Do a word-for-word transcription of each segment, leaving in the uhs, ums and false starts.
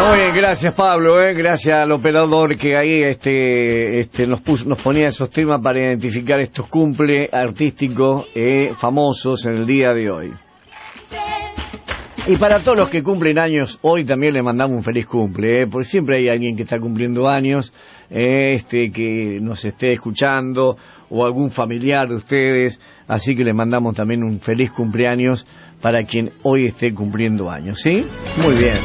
Muy bien, gracias Pablo, eh, gracias al operador que ahí este, este nos puso, nos ponía esos temas para identificar estos cumple artísticos eh, famosos en el día de hoy. Y para todos los que cumplen años, hoy también le mandamos un feliz cumple, eh, porque siempre hay alguien que está cumpliendo años, eh, este que nos esté escuchando, o algún familiar de ustedes, así que le mandamos también un feliz cumpleaños para quien hoy esté cumpliendo años, ¿sí? Muy bien.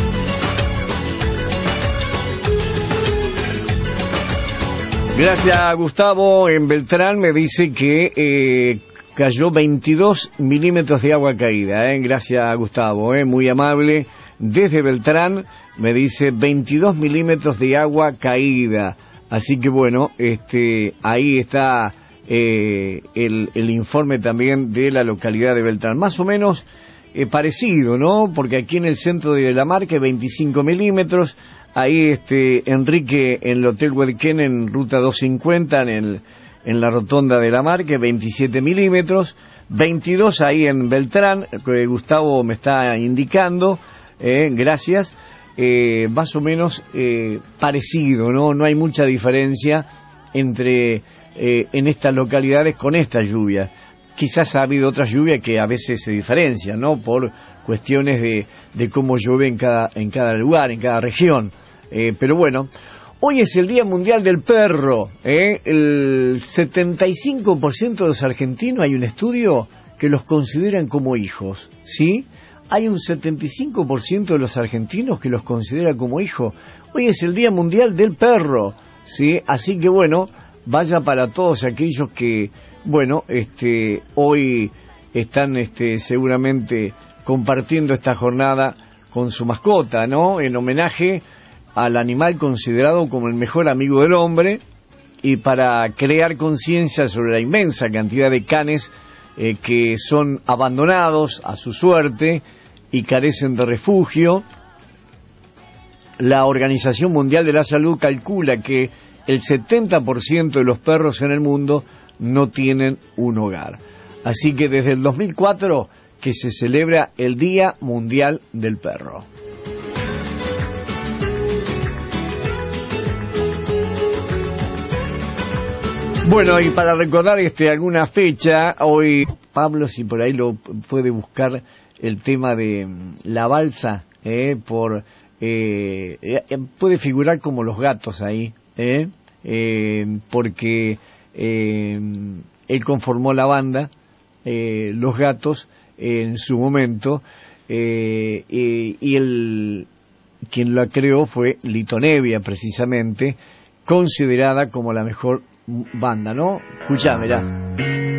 Gracias a Gustavo en Beltrán, me dice que eh, cayó veintidós milímetros de agua caída, eh. Gracias a Gustavo, eh, muy amable. Desde Beltrán me dice veintidós milímetros de agua caída. Así que bueno, este, ahí está eh, el, el informe también de la localidad de Beltrán. Más o menos eh, parecido, ¿no? Porque aquí en el centro de la Marca veinticinco milímetros. Ahí este Enrique en el Hotel Huelquén en ruta doscientos cincuenta en el en la rotonda de la Marca, veintisiete milímetros, veintidós ahí en Beltrán, que Gustavo me está indicando, eh, gracias, eh, más o menos eh, parecido, ¿no? No hay mucha diferencia entre eh, en estas localidades con esta lluvia. Quizás ha habido otras lluvias que a veces se diferencian, ¿no? Por cuestiones de, de cómo llueve en cada, en cada lugar, en cada región. Eh, pero bueno, hoy es el Día Mundial del Perro. ¿eh? El setenta y cinco por ciento de los argentinos, hay un estudio que los consideran como hijos, ¿sí? Hay un setenta y cinco por ciento de los argentinos que los considera como hijos. Hoy es el Día Mundial del Perro, ¿sí? Así que bueno, vaya para todos aquellos que, bueno, este, hoy están este, seguramente compartiendo esta jornada con su mascota, ¿no? En homenaje al animal considerado como el mejor amigo del hombre y para crear conciencia sobre la inmensa cantidad de canes eh, que son abandonados a su suerte y carecen de refugio. La Organización Mundial de la Salud calcula que el setenta por ciento de los perros en el mundo no tienen un hogar. Así que desde el dos mil cuatro que se celebra el Día Mundial del Perro. Bueno, y para recordar este alguna fecha, hoy Pablo, si por ahí lo puede buscar, el tema de la balsa, eh, por eh, eh, puede figurar como los gatos ahí, eh, eh, porque eh, él conformó la banda, eh, Los Gatos, eh, en su momento, eh, eh, y el quien la creó fue Lito Nebbia, precisamente, considerada como la mejor banda, ¿no? Escuchá, mirá.